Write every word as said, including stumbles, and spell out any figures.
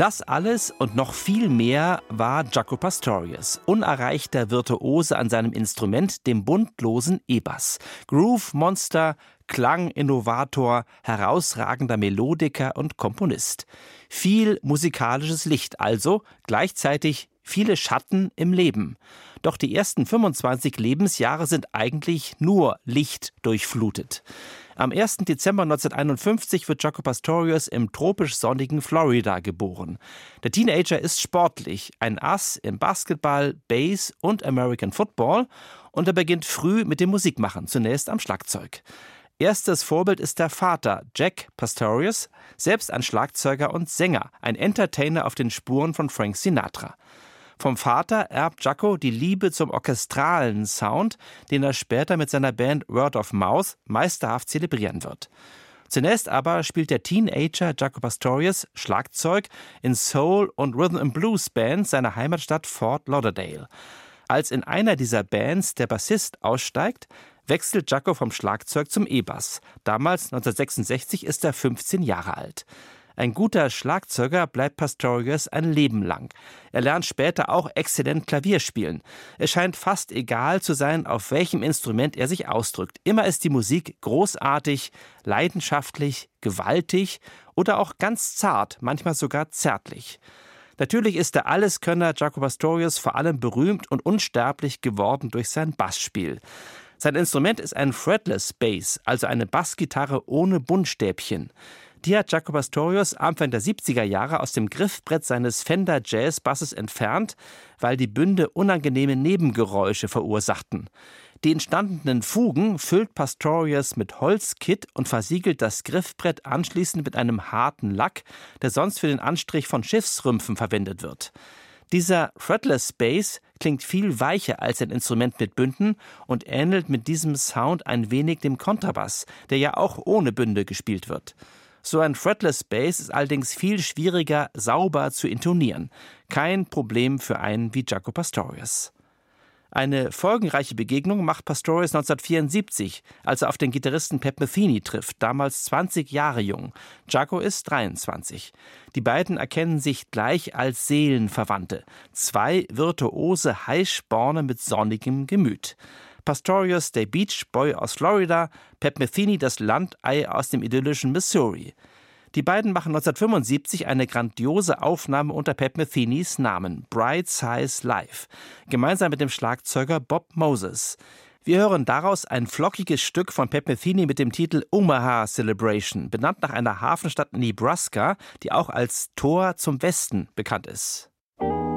Das alles und noch viel mehr war Jaco Pastorius, unerreichter Virtuose an seinem Instrument, dem buntlosen E-Bass. Groove-Monster, Klanginnovator, herausragender Melodiker und Komponist. Viel musikalisches Licht also, gleichzeitig viele Schatten im Leben. Doch die ersten fünfundzwanzig Lebensjahre sind eigentlich nur Licht durchflutet. Am ersten Dezember neunzehnhunderteinundfünfzig wird Jaco Pastorius im tropisch sonnigen Florida geboren. Der Teenager ist sportlich, ein Ass im Basketball, Bass und American Football, und er beginnt früh mit dem Musikmachen, zunächst am Schlagzeug. Erstes Vorbild ist der Vater, Jack Pastorius, selbst ein Schlagzeuger und Sänger, ein Entertainer auf den Spuren von Frank Sinatra. Vom Vater erbt Jaco die Liebe zum orchestralen Sound, den er später mit seiner Band Word of Mouth meisterhaft zelebrieren wird. Zunächst aber spielt der Teenager Jaco Pastorius Schlagzeug in Soul- und Rhythm-and-Blues-Bands seiner Heimatstadt Fort Lauderdale. Als in einer dieser Bands der Bassist aussteigt, wechselt Jaco vom Schlagzeug zum E-Bass. Damals, neunzehnhundertsechsundsechzig, ist er fünfzehn Jahre alt. Ein guter Schlagzeuger bleibt Pastorius ein Leben lang. Er lernt später auch exzellent Klavier spielen. Es scheint fast egal zu sein, auf welchem Instrument er sich ausdrückt. Immer ist die Musik großartig, leidenschaftlich, gewaltig oder auch ganz zart, manchmal sogar zärtlich. Natürlich ist der Alleskönner Jaco Pastorius vor allem berühmt und unsterblich geworden durch sein Bassspiel. Sein Instrument ist ein Fretless Bass, also eine Bassgitarre ohne Buntstäbchen. Die hat Jaco Pastorius Anfang der siebziger Jahre aus dem Griffbrett seines Fender Jazz Basses entfernt, weil die Bünde unangenehme Nebengeräusche verursachten. Die entstandenen Fugen füllt Pastorius mit Holzkitt und versiegelt das Griffbrett anschließend mit einem harten Lack, der sonst für den Anstrich von Schiffsrümpfen verwendet wird. Dieser Fretless Bass klingt viel weicher als ein Instrument mit Bünden und ähnelt mit diesem Sound ein wenig dem Kontrabass, der ja auch ohne Bünde gespielt wird. So ein Fretless Bass ist allerdings viel schwieriger, sauber zu intonieren. Kein Problem für einen wie Jaco Pastorius. Eine folgenreiche Begegnung macht Pastorius neunzehnhundertvierundsiebzig, als er auf den Gitarristen Pat Metheny trifft, damals zwanzig Jahre jung. Jaco ist dreiundzwanzig. Die beiden erkennen sich gleich als Seelenverwandte. Zwei virtuose Heißsporne mit sonnigem Gemüt. Pastorius, der Beach Boy aus Florida, Pat Metheny, das Landei aus dem idyllischen Missouri. Die beiden machen neunzehnhundertfünfundsiebzig eine grandiose Aufnahme unter Pat Methenys Namen, Bright Size Live, gemeinsam mit dem Schlagzeuger Bob Moses. Wir hören daraus ein flockiges Stück von Pat Metheny mit dem Titel Omaha Celebration, benannt nach einer Hafenstadt in Nebraska, die auch als Tor zum Westen bekannt ist.